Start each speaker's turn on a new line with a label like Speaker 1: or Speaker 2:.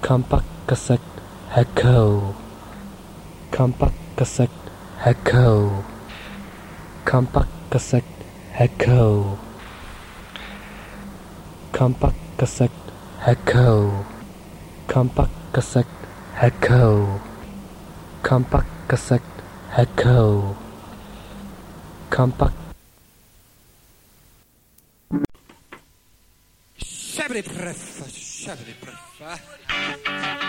Speaker 1: Compact cassette echo. Compact cassette echo. Compact cassette echo. Compact cassette echo. Compact cassette echo. Compact cassette echo. Compact.
Speaker 2: Shabby breath.